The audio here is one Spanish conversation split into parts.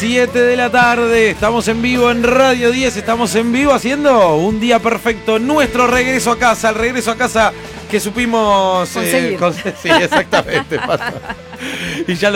7 de la tarde, estamos en vivo en Radio 10, estamos en vivo haciendo un día perfecto, nuestro regreso a casa, el regreso a casa que supimos conseguir. Sí, exactamente. Y ya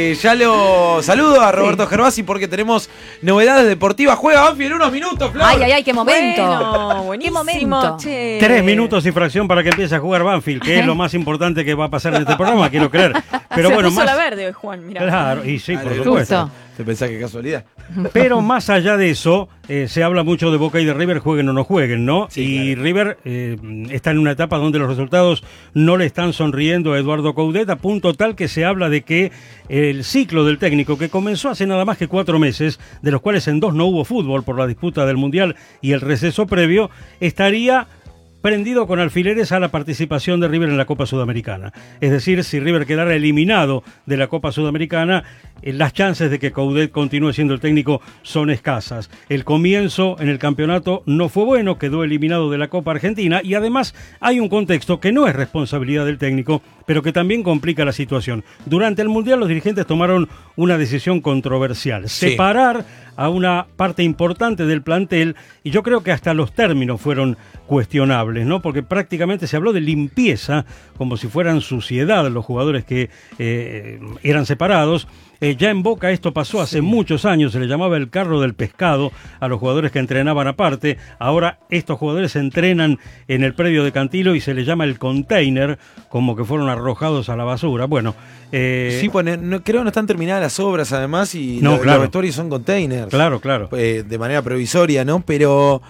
lo saludo a Roberto Gervasi porque tenemos novedades deportivas. Juega Banfield en unos minutos, Flor. Ay, qué momento. Bueno, buenísimo. Qué momento. Che. 3 minutos y fracción para que empiece a jugar Banfield, que es lo más importante que va a pasar en este programa, quiero creer. Pero se bueno, puso más la verde hoy, Juan, mirá. Claro, y sí, por Justo. supuesto. ¿Te pensás que casualidad? Pero más allá de eso, se habla mucho de Boca y de River, jueguen o no jueguen, ¿no? Sí, y claro. River está en una etapa donde los resultados no le están sonriendo a Eduardo Coudet, a punto tal que se habla de que el ciclo del técnico, que comenzó hace nada más que 4 meses, de los cuales en 2 no hubo fútbol por la disputa del Mundial y el receso previo, estaría prendido con alfileres a la participación de River en la Copa Sudamericana. Es decir, si River quedara eliminado de la Copa Sudamericana, las chances de que Coudet continúe siendo el técnico son escasas. El comienzo en el campeonato no fue bueno, quedó eliminado de la Copa Argentina y además hay un contexto que no es responsabilidad del técnico, pero que también complica la situación. Durante el Mundial los dirigentes tomaron una decisión controversial, separar a una parte importante del plantel, y yo creo que hasta los términos fueron cuestionables, ¿no? Porque prácticamente se habló de limpieza, como si fueran suciedad los jugadores que eran separados. Ya en Boca esto pasó hace muchos años, se le llamaba el carro del pescado a los jugadores que entrenaban aparte. Ahora estos jugadores se entrenan en el predio de Cantilo y se les llama el container, como que fueron arrojados a la basura. Bueno, sí, pues creo que no están terminadas las obras además y No, los claro. vestuarios son containers. claro. De manera provisoria, ¿no? Pero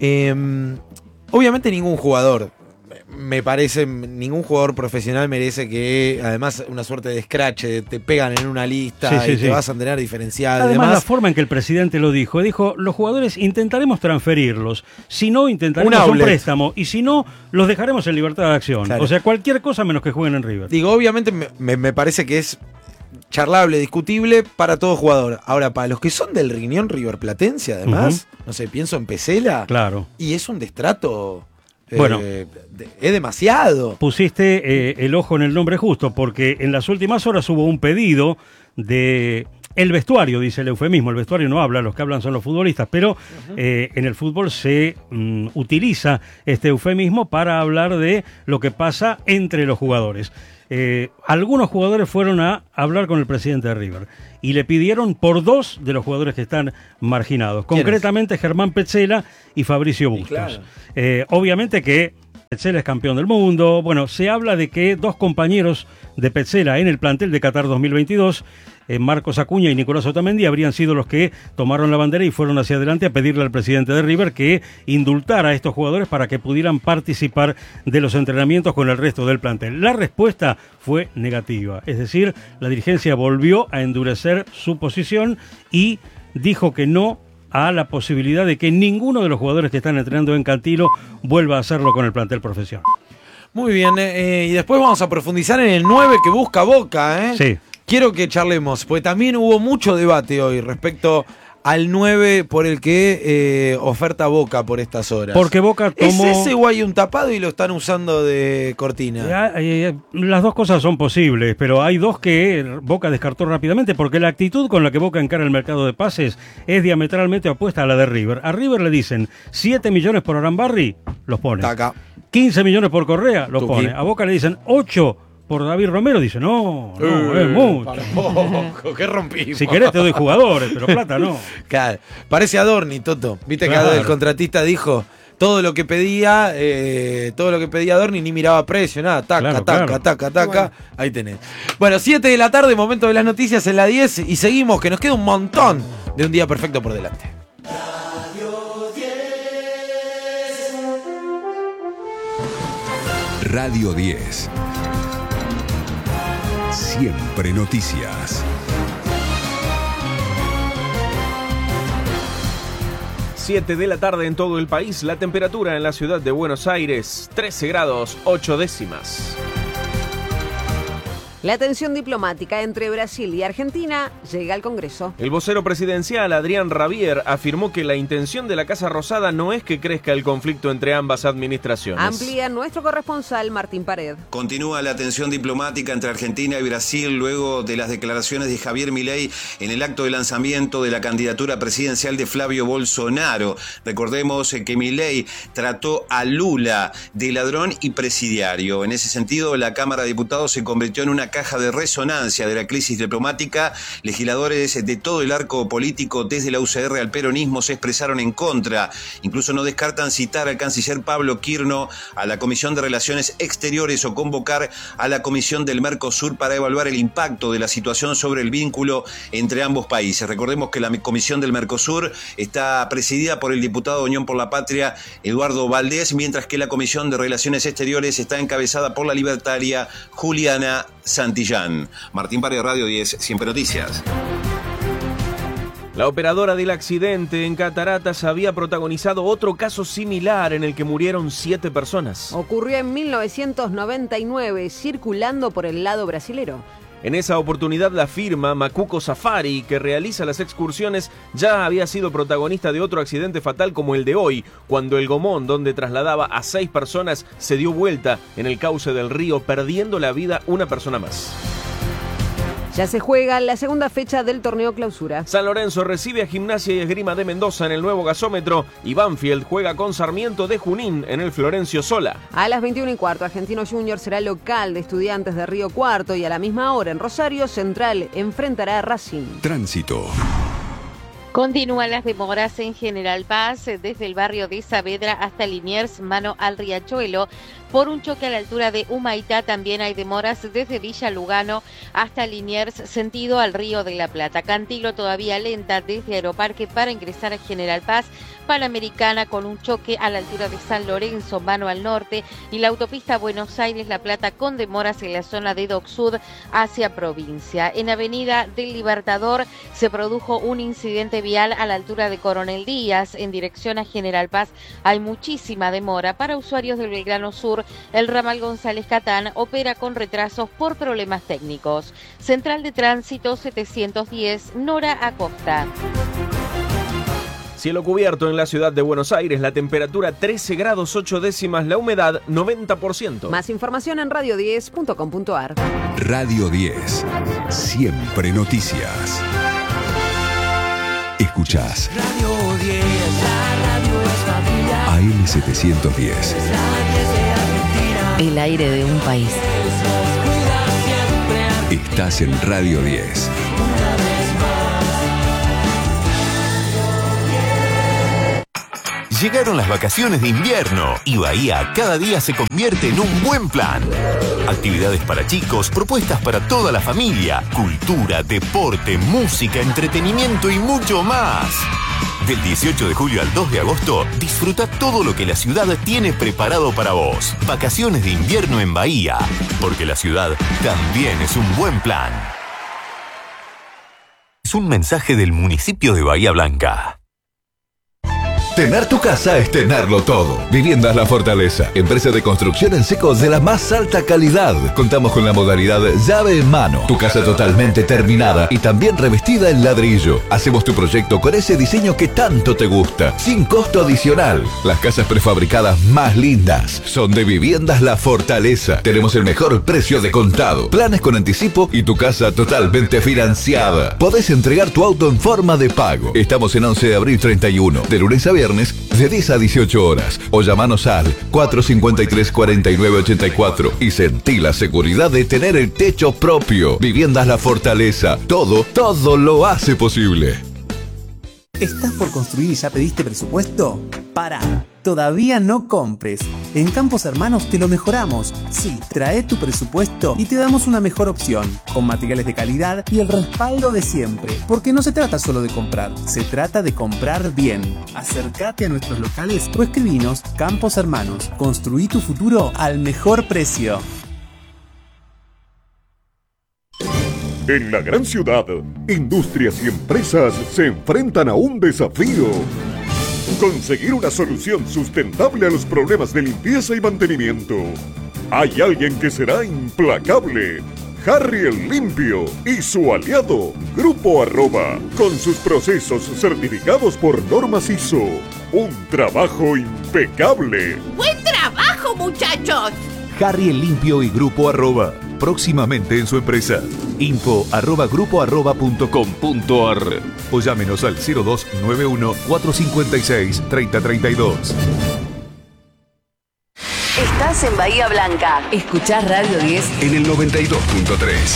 obviamente ningún jugador, me parece, ningún jugador profesional merece que, además, una suerte de scratch, te pegan en una lista y te vas a tener diferenciado. Además, demás. la forma en que el presidente lo dijo, los jugadores intentaremos transferirlos, si no, intentaremos un préstamo, y si no, los dejaremos en libertad de acción. Claro. O sea, cualquier cosa menos que jueguen en River. Digo, obviamente me parece que es charlable, discutible para todo jugador. Ahora, para los que son del riñón riverplatense, además, no sé, pienso en Pesela, Claro. y es un destrato. Bueno. Es demasiado. Pusiste el ojo en el nombre justo, porque en las últimas horas hubo un pedido de el vestuario, dice el eufemismo. El vestuario no habla, los que hablan son los futbolistas, pero en el fútbol se utiliza este eufemismo para hablar de lo que pasa entre los jugadores. Algunos jugadores fueron a hablar con el presidente de River y le pidieron por 2 de los jugadores que están marginados, concretamente Germán Petzela y Fabricio Bustos. Claro. Obviamente que Petzela es campeón del mundo. Bueno, se habla de que 2 compañeros de Petzela en el plantel de Qatar 2022, Marcos Acuña y Nicolás Otamendi, habrían sido los que tomaron la bandera y fueron hacia adelante a pedirle al presidente de River que indultara a estos jugadores para que pudieran participar de los entrenamientos con el resto del plantel. La respuesta fue negativa, es decir, la dirigencia volvió a endurecer su posición y dijo que no a la posibilidad de que ninguno de los jugadores que están entrenando en Cantilo vuelva a hacerlo con el plantel profesional. Muy bien, y después vamos a profundizar en el 9 que busca Boca, ¿eh? Sí. Quiero que charlemos, porque también hubo mucho debate hoy respecto al 9 por el que oferta Boca por estas horas. Porque Boca tomó... ¿Es ese o hay un tapado y lo están usando de cortina? Las dos cosas son posibles, pero hay 2 que Boca descartó rápidamente, porque la actitud con la que Boca encara el mercado de pases es diametralmente opuesta a la de River. A River le dicen 7 millones por Arambarri, los pone. Taca. 15 millones por Correa, los Tuki. pone. A Boca le dicen 8 por David Romero, dice no, es mucho. Para poco, ¿qué rompimos? Si querés te doy jugadores, pero plata no. Claro, parece Adorni, Toto. Viste Claro. que el contratista dijo todo lo que pedía Adorni, ni miraba precio, nada, taca, Claro, taca. claro. Ahí tenés. Bueno, 7 de la tarde, momento de las noticias en la 10 y seguimos, que nos queda un montón de un día perfecto por delante. Radio 10. Siempre noticias. 7 de la tarde en todo el país, la temperatura en la ciudad de Buenos Aires, 13 grados 8 décimas. La tensión diplomática entre Brasil y Argentina llega al Congreso. El vocero presidencial, Adrián Rabier, afirmó que la intención de la Casa Rosada no es que crezca el conflicto entre ambas administraciones. Amplía nuestro corresponsal Martín Pared. Continúa la tensión diplomática entre Argentina y Brasil luego de las declaraciones de Javier Milei en el acto de lanzamiento de la candidatura presidencial de Flavio Bolsonaro. Recordemos que Milei trató a Lula de ladrón y presidiario. En ese sentido, la Cámara de Diputados se convirtió en una caja de resonancia de la crisis diplomática. Legisladores de todo el arco político, desde la UCR al peronismo, se expresaron en contra. Incluso no descartan citar al canciller Pablo Quirno a la Comisión de Relaciones Exteriores o convocar a la Comisión del Mercosur para evaluar el impacto de la situación sobre el vínculo entre ambos países. Recordemos que la Comisión del Mercosur está presidida por el diputado de Unión por la Patria, Eduardo Valdés, mientras que la Comisión de Relaciones Exteriores está encabezada por la libertaria Juliana Santillán. Martín Pared, Radio 10, Siempre Noticias. La operadora del accidente en Cataratas había protagonizado otro caso similar en el que murieron 7 personas. Ocurrió en 1999, circulando por el lado brasilero. En esa oportunidad, la firma Macuco Safari, que realiza las excursiones, ya había sido protagonista de otro accidente fatal como el de hoy, cuando el gomón donde trasladaba a 6 personas se dio vuelta en el cauce del río, perdiendo la vida una persona más. Ya se juega la segunda fecha del torneo Clausura. San Lorenzo recibe a Gimnasia y Esgrima de Mendoza en el nuevo gasómetro y Banfield juega con Sarmiento de Junín en el Florencio Sola. A las 21:15, Argentino Junior será local de Estudiantes de Río Cuarto y a la misma hora en Rosario, Central enfrentará a Racing. Tránsito. Continúan las demoras en General Paz, desde el barrio de Saavedra hasta Liniers, mano al Riachuelo. Por un choque a la altura de Humaitá también hay demoras desde Villa Lugano hasta Liniers, sentido al Río de la Plata. Cantilo todavía lenta desde Aeroparque para ingresar a General Paz. Panamericana con un choque a la altura de San Lorenzo, mano al norte. Y la autopista Buenos Aires-La Plata con demoras en la zona de Dock Sud hacia provincia. En Avenida del Libertador se produjo un incidente vial a la altura de Coronel Díaz en dirección a General Paz. Hay muchísima demora. Para usuarios del Belgrano Sur, el ramal González Catán opera con retrasos por problemas técnicos. Central de Tránsito 710, Nora Acosta. Cielo cubierto en la ciudad de Buenos Aires, la temperatura 13 grados 8 décimas, la humedad 90%. Más información en radio10.com.ar. Radio 10, Siempre Noticias. Escuchás Radio 10, la radio es familia. AM710. El aire de un país. Estás en Radio 10. Llegaron las vacaciones de invierno y Bahía cada día se convierte en un buen plan. Actividades para chicos, propuestas para toda la familia, cultura, deporte, música, entretenimiento y mucho más. Del 18 de julio al 2 de agosto, disfruta todo lo que la ciudad tiene preparado para vos. Vacaciones de invierno en Bahía, porque la ciudad también es un buen plan. Es un mensaje del municipio de Bahía Blanca. Tener tu casa es tenerlo todo. Viviendas La Fortaleza, empresa de construcción en seco de la más alta calidad. Contamos con la modalidad llave en mano. Tu casa totalmente terminada y también revestida en ladrillo. Hacemos tu proyecto con ese diseño que tanto te gusta, sin costo adicional. Las casas prefabricadas más lindas son de Viviendas La Fortaleza. Tenemos el mejor precio de contado, planes con anticipo y tu casa totalmente financiada. Podés entregar tu auto en forma de pago. Estamos en 11 de abril 31, de lunes a viernes, de 10 a 18 horas, o llamanos al 453-4984 y sentí la seguridad de tener el techo propio. Viviendas La Fortaleza, todo lo hace posible. ¿Estás por construir y ya pediste presupuesto? Pará, todavía no compres. En Campos Hermanos te lo mejoramos. Sí, trae tu presupuesto y te damos una mejor opción, con materiales de calidad y el respaldo de siempre. Porque no se trata solo de comprar, se trata de comprar bien. Acércate a nuestros locales o escribinos. Campos Hermanos, construí tu futuro al mejor precio. En la gran ciudad, industrias y empresas se enfrentan a un desafío. Conseguir una solución sustentable a los problemas de limpieza y mantenimiento. Hay alguien que será implacable. Harry el Limpio y su aliado, Grupo Arroba, con sus procesos certificados por normas ISO. Un trabajo impecable. ¡Buen trabajo, muchachos! Harry el Limpio y Grupo Arroba, próximamente en su empresa. info@grupoarroba.com.ar o llámenos al 0291 456 3032. Estás en Bahía Blanca. Escuchás Radio 10 En el 92.3.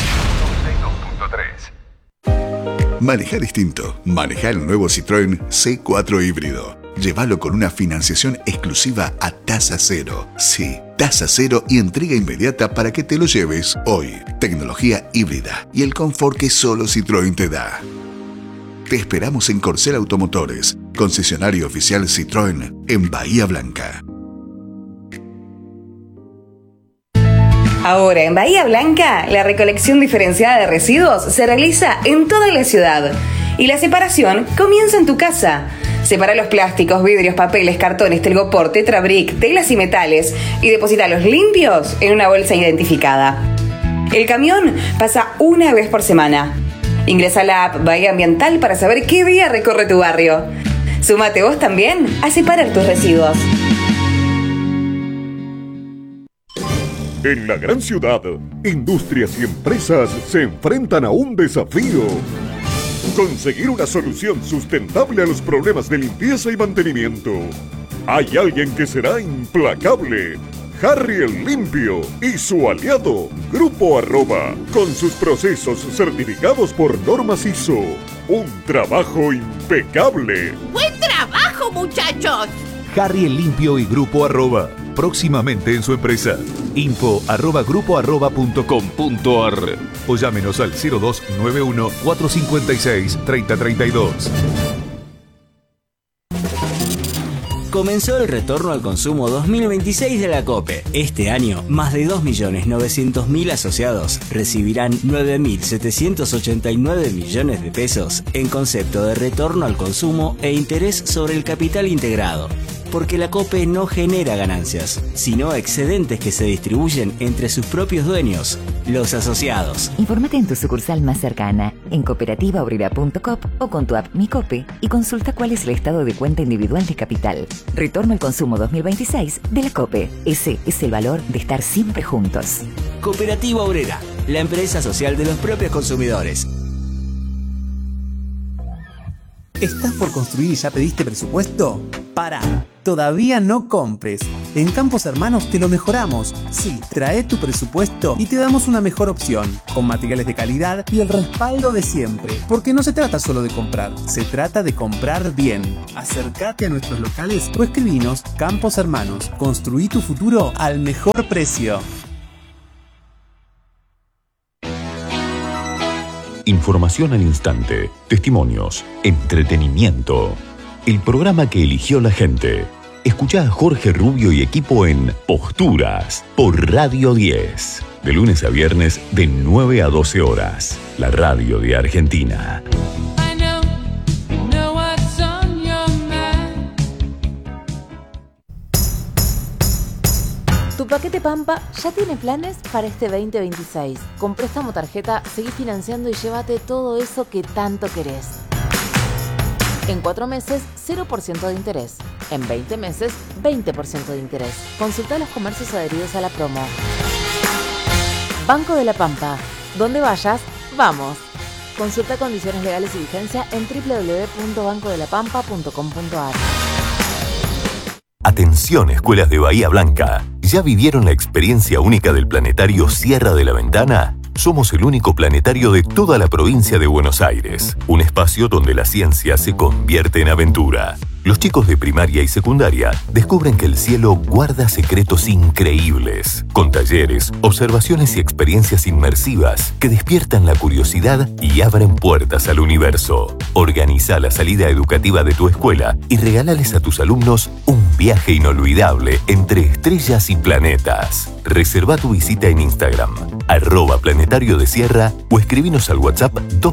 Manejar distinto. Maneja el nuevo Citroën C4 híbrido. Llévalo con una financiación exclusiva a tasa cero. Sí, tasa cero y entrega inmediata para que te lo lleves hoy. Tecnología híbrida y el confort que solo Citroën te da. Te esperamos en Corcel Automotores, concesionario oficial Citroën en Bahía Blanca. Ahora en Bahía Blanca, la recolección diferenciada de residuos se realiza en toda la ciudad y la separación comienza en tu casa. Separa los plásticos, vidrios, papeles, cartones, telgopor, tetrabric, telas y metales y deposítalos limpios en una bolsa identificada. El camión pasa una vez por semana. Ingresa a la app Bahía Ambiental para saber qué día recorre tu barrio. Súmate vos también a separar tus residuos. En la gran ciudad, industrias y empresas se enfrentan a un desafío. Conseguir una solución sustentable a los problemas de limpieza y mantenimiento. Hay alguien que será implacable. Harry el Limpio y su aliado, Grupo Arroba, con sus procesos certificados por normas ISO. Un trabajo impecable. ¡Buen trabajo, muchachos! Harry el Limpio y Grupo Arroba, próximamente en su empresa. info@grupoarroba.com.ar o llámenos al 0291 456 3032. Comenzó el retorno al consumo 2026 de la COPE. Este año, más de 2.900.000 asociados recibirán 9.789 millones de pesos en concepto de retorno al consumo e interés sobre el capital integrado. Porque la COPE no genera ganancias, sino excedentes que se distribuyen entre sus propios dueños, los asociados. Infórmate en tu sucursal más cercana, en cooperativaobrera.coop o con tu app Mi Cope y consulta cuál es el estado de cuenta individual de capital. Retorno al consumo 2026 de la COPE. Ese es el valor de estar siempre juntos. Cooperativa Obrera, la empresa social de los propios consumidores. ¿Estás por construir y ya pediste presupuesto? Pará, todavía no compres. En Campos Hermanos te lo mejoramos. Sí, trae tu presupuesto y te damos una mejor opción, con materiales de calidad y el respaldo de siempre. Porque no se trata solo de comprar, se trata de comprar bien. Acércate a nuestros locales o escribinos. Campos Hermanos, construí tu futuro al mejor precio. Información al instante, testimonios, entretenimiento. El programa que eligió la gente. Escuchá a Jorge Rubio y equipo en Posturas por Radio 10. De lunes a viernes de 9 a 12 horas. La radio de Argentina. Tu paquete Pampa ya tiene planes para este 2026. Con préstamo tarjeta, seguí financiando y llévate todo eso que tanto querés. En 4 meses, 0% de interés. En 20 meses, 20% de interés. Consulta los comercios adheridos a la promo. Banco de la Pampa. Donde vayas, vamos. Consulta condiciones legales y vigencia en www.bancodelapampa.com.ar. Atención, escuelas de Bahía Blanca. ¿Ya vivieron la experiencia única del planetario Sierra de la Ventana? Somos el único planetario de toda la provincia de Buenos Aires. Un espacio donde la ciencia se convierte en aventura. Los chicos de primaria y secundaria descubren que el cielo guarda secretos increíbles, con talleres, observaciones y experiencias inmersivas que despiertan la curiosidad y abren puertas al universo. Organiza la salida educativa de tu escuela y regálales a tus alumnos un viaje inolvidable entre estrellas y planetas. Reserva tu visita en Instagram, @Planetario de Sierra, o escribinos al WhatsApp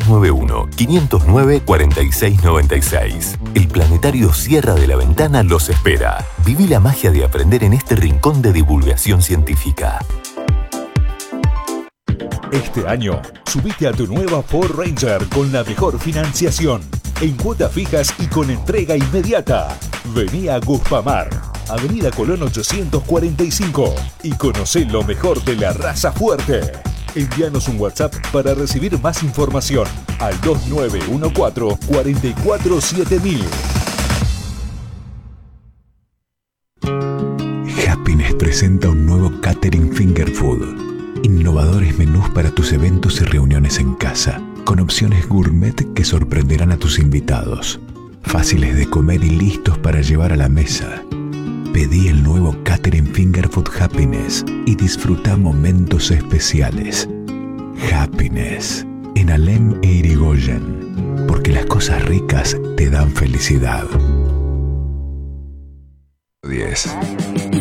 291-509-4696. El Planetario Sierra de la Ventana los espera. Viví la magia de aprender en este rincón de divulgación científica. Este año, subite a tu nueva Ford Ranger con la mejor financiación, en cuotas fijas y con entrega inmediata. Vení a Guspamar, Avenida Colón 845, y conocé lo mejor de la raza fuerte. Envíanos un WhatsApp para recibir más información al 2914-447000. Happiness presenta un nuevo catering finger food. Innovadores menús para tus eventos y reuniones en casa, con opciones gourmet que sorprenderán a tus invitados. Fáciles de comer y listos para llevar a la mesa. Pedí el nuevo catering finger food Happiness y disfruta momentos especiales. Happiness, en Alem e Irigoyen, porque las cosas ricas te dan felicidad. 10.